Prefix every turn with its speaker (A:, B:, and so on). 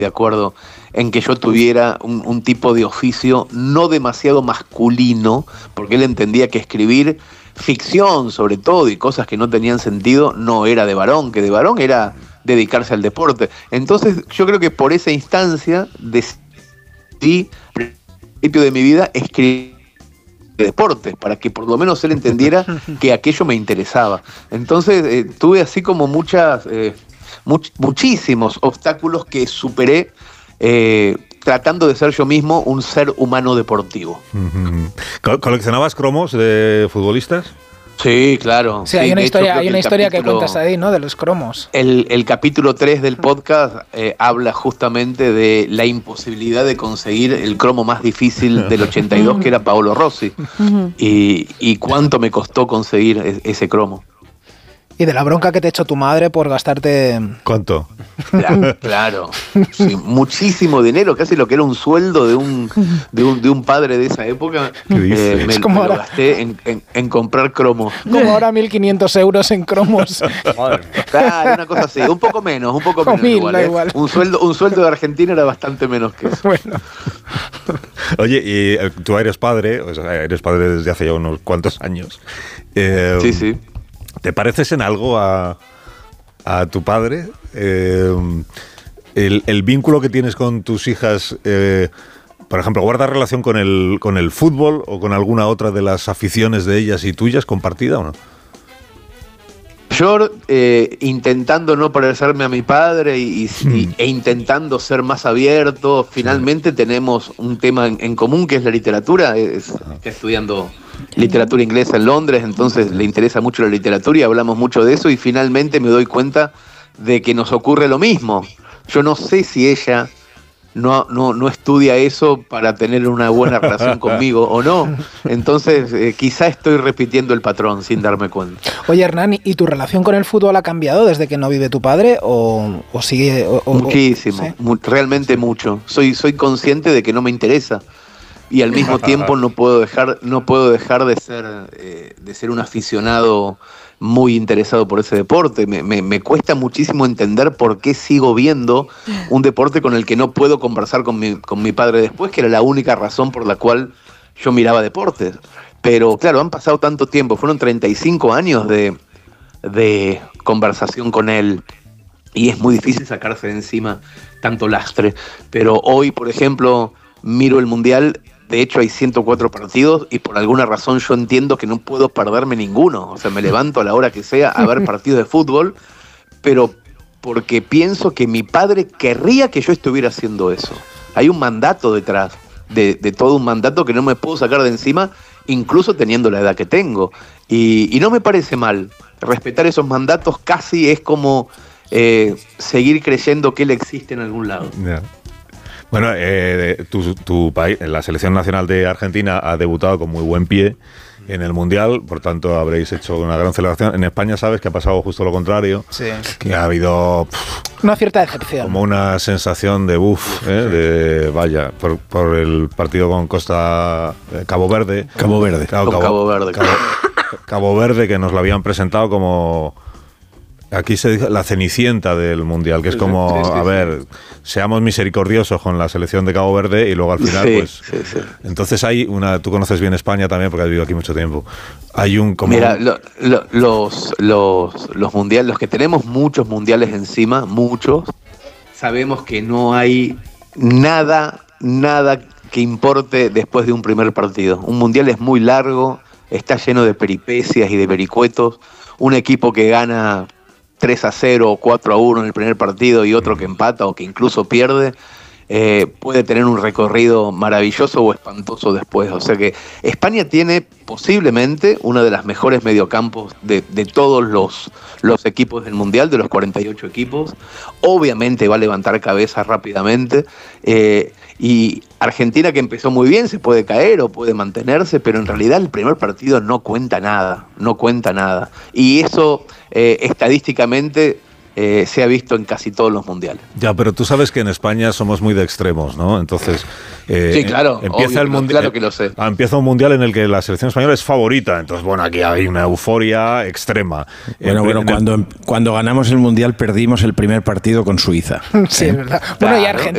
A: de acuerdo en que yo tuviera un tipo de oficio no demasiado masculino, porque él entendía que escribir ficción, sobre todo, y cosas que no tenían sentido, no era de varón, que de varón era dedicarse al deporte. Entonces, yo creo que por esa instancia decidí, al principio de mi vida, escribir deportes, para que por lo menos él entendiera que aquello me interesaba. Entonces, tuve así como muchísimos obstáculos que superé tratando de ser yo mismo un ser humano deportivo.
B: ¿Coleccionabas cromos de futbolistas?
A: Sí, claro.
C: Sí, hay una historia que cuentas ahí, ¿no? De los cromos.
A: El capítulo 3 del podcast habla justamente de la imposibilidad de conseguir el cromo más difícil del 82, que era Paolo Rossi. Y cuánto me costó conseguir ese cromo.
C: Y de la bronca que te echó tu madre por gastarte...
B: ¿Cuánto?
A: Claro. Sí, muchísimo dinero, casi lo que era un sueldo de un padre de esa época. Me lo gasté en comprar cromos.
C: Como ahora 1.500 euros en cromos.
A: Claro, una cosa así. Un poco menos igual. Un sueldo de Argentina era bastante menos que eso.
C: Bueno.
B: Oye, y tú eres padre, o sea, eres padre desde hace ya unos cuantos años.
A: Sí.
B: ¿Te pareces en algo a tu padre? El vínculo que tienes con tus hijas, por ejemplo, ¿guardas relación con el fútbol o con alguna otra de las aficiones de ellas y tuyas compartida o no?
A: Yo, intentando no parecerme a mi padre e intentando ser más abierto, finalmente tenemos un tema en común, que es la literatura. Está estudiando literatura inglesa en Londres, entonces le interesa mucho la literatura y hablamos mucho de eso, y finalmente me doy cuenta de que nos ocurre lo mismo. Yo no sé si ella no estudia eso para tener una buena relación conmigo o no. Entonces, quizá estoy repitiendo el patrón sin darme cuenta.
C: Oye, Hernán, ¿y tu relación con el fútbol ha cambiado desde que no vive tu padre o sigue?
A: Muchísimo, ¿sí? Realmente mucho. Soy consciente de que no me interesa. Y al mismo tiempo no puedo dejar de ser un aficionado muy interesado por ese deporte. Me cuesta muchísimo entender por qué sigo viendo un deporte con el que no puedo conversar con mi padre después, que era la única razón por la cual yo miraba deportes. Pero claro, han pasado tanto tiempo, fueron 35 años de conversación con él, y es muy difícil sacarse de encima tanto lastre. Pero hoy, por ejemplo, miro el Mundial. De hecho, hay 104 partidos y por alguna razón yo entiendo que no puedo perderme ninguno. O sea, me levanto a la hora que sea a ver partidos de fútbol, pero porque pienso que mi padre querría que yo estuviera haciendo eso. Hay un mandato detrás, de todo un mandato que no me puedo sacar de encima, incluso teniendo la edad que tengo. Y no me parece mal. Respetar esos mandatos casi es como seguir creyendo que él existe en algún lado.
B: Yeah. Bueno, tu país, la selección nacional de Argentina ha debutado con muy buen pie en el Mundial, por tanto habréis hecho una gran celebración. En España sabes que ha pasado justo lo contrario,
C: sí,
B: que ha habido
C: una cierta decepción,
B: como una sensación de de vaya, por el partido con Cabo Verde.
A: Cabo Verde.
B: Claro, Cabo Verde, que nos lo habían presentado como... Aquí se dice la cenicienta del Mundial, que es como, a ver, seamos misericordiosos con la selección de Cabo Verde y luego al final, Entonces hay tú conoces bien España también porque has vivido aquí mucho tiempo. Hay un...
A: Mira, los mundiales, los que tenemos muchos mundiales encima, muchos, sabemos que no hay nada que importe después de un primer partido. Un mundial es muy largo, está lleno de peripecias y de vericuetos. Un equipo que gana 3-0 o 4-1 en el primer partido y otro que empata o que incluso pierde, puede tener un recorrido maravilloso o espantoso después. O sea que España tiene posiblemente una de las mejores mediocampos de todos los equipos del Mundial, de los 48 equipos. Obviamente va a levantar cabeza rápidamente. Y Argentina, que empezó muy bien, se puede caer o puede mantenerse, pero en realidad el primer partido no cuenta nada. Y eso estadísticamente se ha visto en casi todos los mundiales.
B: Ya, pero tú sabes que en España somos muy de extremos, ¿no? Entonces,
A: sí, claro,
B: empieza el mundial,
A: claro que lo sé.
B: Empieza un mundial en el que la selección española es favorita, entonces, bueno, aquí hay una euforia extrema.
D: Cuando ganamos el mundial perdimos el primer partido con Suiza.
C: Sí, es verdad. Bueno, y